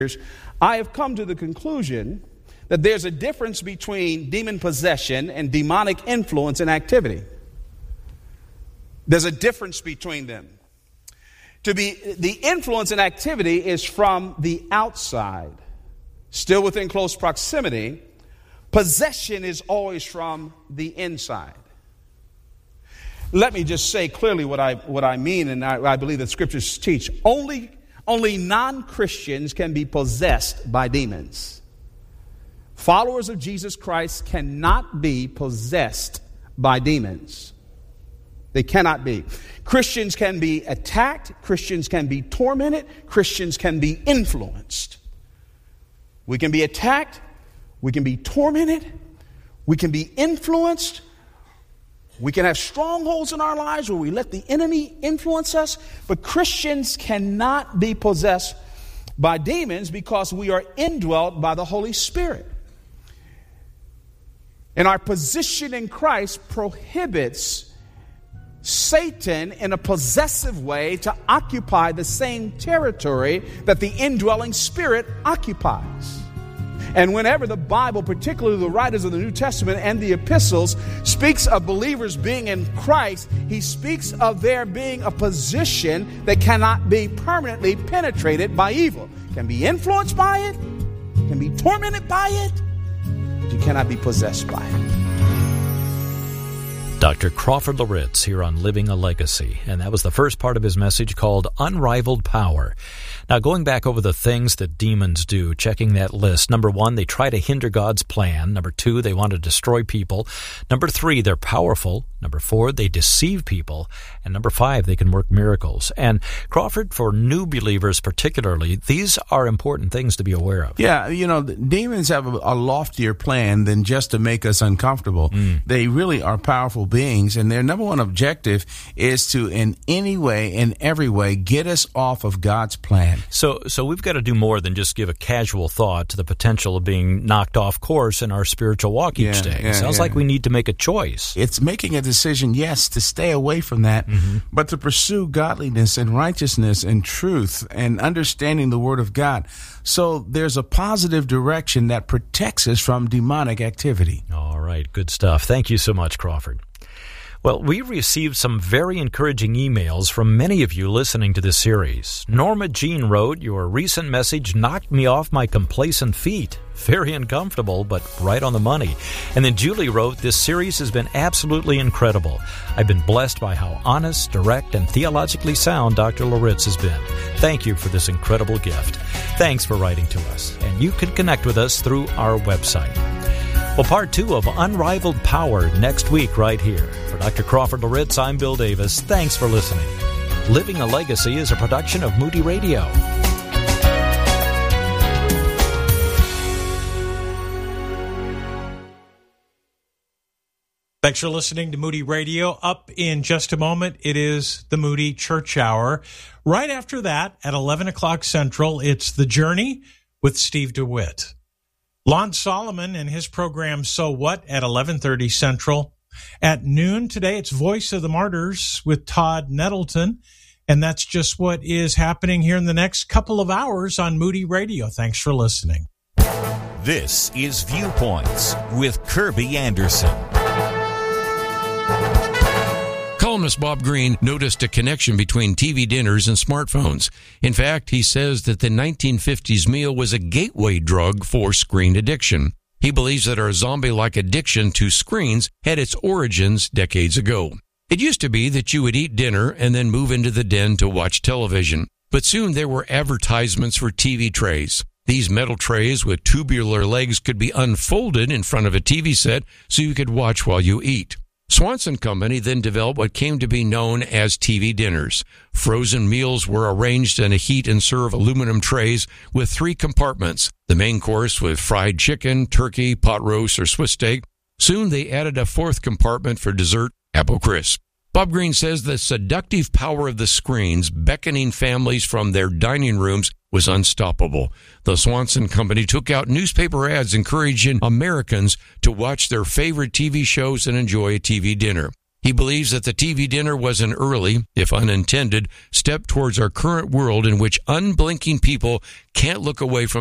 I have come to the conclusion that there's a difference between demon possession and demonic influence and activity. There's a difference between them. The influence and activity is from the outside, still within close proximity. Possession is always from the inside. Let me just say clearly what I mean, and I believe that scriptures teach. Only non-Christians can be possessed by demons. Followers of Jesus Christ cannot be possessed by demons. They cannot be. Christians can be attacked. Christians can be tormented. Christians can be influenced. We can be attacked. We can be tormented. We can be influenced. We can have strongholds in our lives where we let the enemy influence us. But Christians cannot be possessed by demons because we are indwelt by the Holy Spirit. And our position in Christ prohibits Satan in a possessive way to occupy the same territory that the indwelling spirit occupies. And whenever the Bible, particularly the writers of the New Testament and the epistles, speaks of believers being in Christ, he speaks of there being a position that cannot be permanently penetrated by evil. Can be influenced by it, can be tormented by it, but you cannot be possessed by it. Dr. Crawford Loritts here on Living a Legacy, and that was the first part of his message called Unrivaled Power. Now, going back over the things that demons do, checking that list. Number 1, they try to hinder God's plan. Number 2, they want to destroy people. Number 3, they're powerful. Number 4, they deceive people. And number 5, they can work miracles. And Crawford, for new believers particularly, these are important things to be aware of. Yeah, demons have a loftier plan than just to make us uncomfortable. They really are powerful beings, and their number one objective is to, in any way, in every way, get us off of God's plan. So we've got to do more than just give a casual thought to the potential of being knocked off course in our spiritual walk each day. It sounds like we need to make a choice. It's making a decision, yes, to stay away from that, but to pursue godliness and righteousness and truth and understanding the Word of God. So there's a positive direction that protects us from demonic activity. All right, good stuff. Thank you so much, Crawford. Well, we received some very encouraging emails from many of you listening to this series. Norma Jean wrote, "Your recent message knocked me off my complacent feet. Very uncomfortable, but right on the money." And then Julie wrote, "This series has been absolutely incredible. I've been blessed by how honest, direct, and theologically sound Dr. Loritts has been. Thank you for this incredible gift." Thanks for writing to us. And you can connect with us through our website. Well, part 2 of Unrivaled Power next week right here. For Dr. Crawford Loritts, I'm Bill Davis. Thanks for listening. Living a Legacy is a production of Moody Radio. Thanks for listening to Moody Radio. Up in just a moment, it is the Moody Church Hour. Right after that, at 11 o'clock Central, it's The Journey with Steve DeWitt. Lon Solomon and his program So What at 11:30 Central. At noon today, it's Voice of the Martyrs with Todd Nettleton. And that's just what is happening here in the next couple of hours on Moody Radio. Thanks for listening. This is Viewpoints with Kirby Anderson. Columnist Bob Greene noticed a connection between TV dinners and smartphones. In fact, he says that the 1950s meal was a gateway drug for screen addiction. He believes that our zombie-like addiction to screens had its origins decades ago. It used to be that you would eat dinner and then move into the den to watch television. But soon there were advertisements for TV trays. These metal trays with tubular legs could be unfolded in front of a TV set so you could watch while you eat. Swanson Company then developed what came to be known as TV dinners. Frozen meals were arranged in a heat and serve aluminum trays with 3 compartments. The main course with fried chicken, turkey, pot roast, or Swiss steak. Soon they added a 4th compartment for dessert, apple crisp. Bob Greene says the seductive power of the screens beckoning families from their dining rooms was unstoppable. The Swanson Company took out newspaper ads encouraging Americans to watch their favorite TV shows and enjoy a TV dinner. He believes that the TV dinner was an early, if unintended, step towards our current world in which unblinking people can't look away from